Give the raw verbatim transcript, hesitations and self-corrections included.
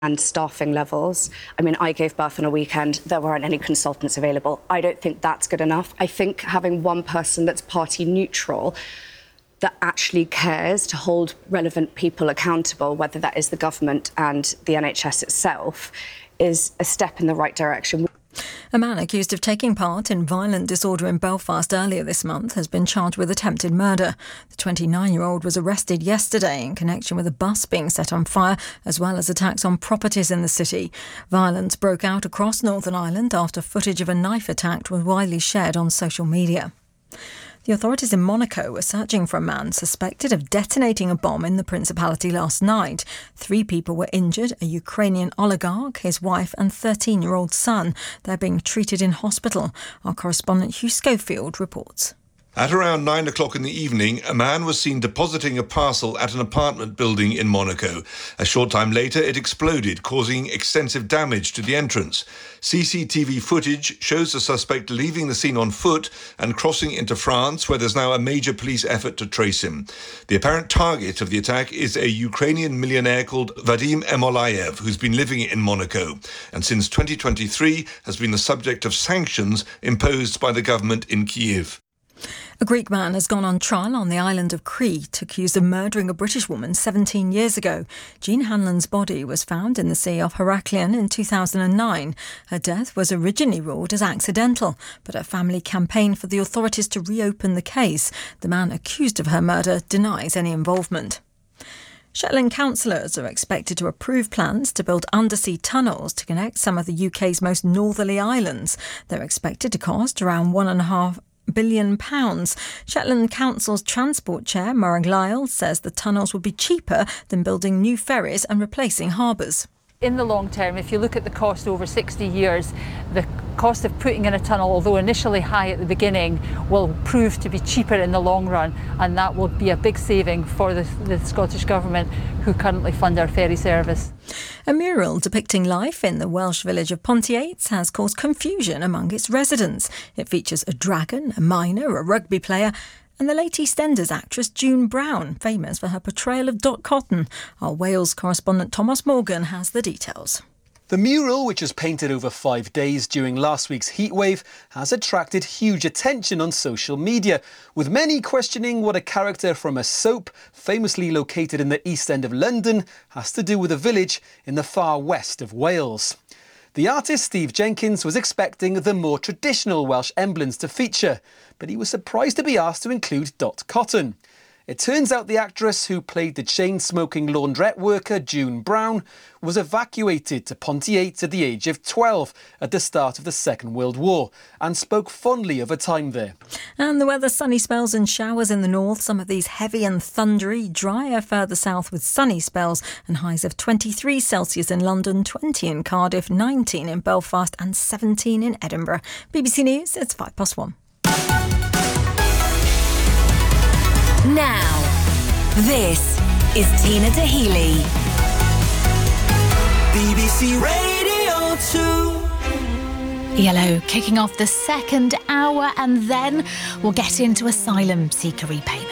and staffing levels. I mean, I gave birth on a weekend. There weren't any consultants available. I don't think that's good enough. I think having one person that's party neutral that actually cares to hold relevant people accountable, whether that is the government and the N H S itself, is a step in the right direction. A man accused of taking part in violent disorder in Belfast earlier this month has been charged with attempted murder. The twenty-nine-year-old was arrested yesterday in connection with a bus being set on fire, as well as attacks on properties in the city. Violence broke out across Northern Ireland after footage of a knife attack was widely shared on social media. The authorities in Monaco were searching for a man suspected of detonating a bomb in the Principality last night. Three people were injured, a Ukrainian oligarch, his wife and thirteen-year-old son. They're being treated in hospital. Our correspondent Hugh Schofield reports. At around nine o'clock in the evening, a man was seen depositing a parcel at an apartment building in Monaco. A short time later, it exploded, causing extensive damage to the entrance. C C T V footage shows the suspect leaving the scene on foot and crossing into France, where there's now a major police effort to trace him. The apparent target of the attack is a Ukrainian millionaire called Vadim Emolayev, who's been living in Monaco, and since twenty twenty-three has been the subject of sanctions imposed by the government in Kyiv. A Greek man has gone on trial on the island of Crete, accused of murdering a British woman seventeen years ago. Jean Hanlon's body was found in the sea off Heraklion in two thousand nine. Her death was originally ruled as accidental, but her family campaigned for the authorities to reopen the case. The man accused of her murder denies any involvement. Shetland councillors are expected to approve plans to build undersea tunnels to connect some of the U K's most northerly islands. They're expected to cost around one and a half billion pounds. Shetland Council's Transport Chair, Murray Lyle, says the tunnels would be cheaper than building new ferries and replacing harbours. In the long term, if you look at the cost over sixty years, the cost of putting in a tunnel, although initially high at the beginning, will prove to be cheaper in the long run, and that will be a big saving for the, the Scottish Government, who currently fund our ferry service. A mural depicting life in the Welsh village of Pontiates has caused confusion among its residents. It features a dragon, a miner, a rugby player, and the late EastEnders actress June Brown, famous for her portrayal of Dot Cotton. Our Wales correspondent Thomas Morgan has the details. The mural, which was painted over five days during last week's heatwave, has attracted huge attention on social media, with many questioning what a character from a soap, famously located in the East End of London, has to do with a village in the far west of Wales. The artist Steve Jenkins was expecting the more traditional Welsh emblems to feature, but he was surprised to be asked to include Dot Cotton. It turns out the actress who played the chain-smoking laundrette worker June Brown was evacuated to Pontiates at the age of twelve at the start of the Second World War and spoke fondly of her time there. And the weather, sunny spells and showers in the north, some of these heavy and thundery, drier further south with sunny spells and highs of twenty-three Celsius in London, twenty in Cardiff, nineteen in Belfast and seventeen in Edinburgh. B B C News, it's five past one. Now, this is Tina Dahealy. B B C Radio two. Yellow kicking off the second hour, and then we'll get into asylum seeker repayment.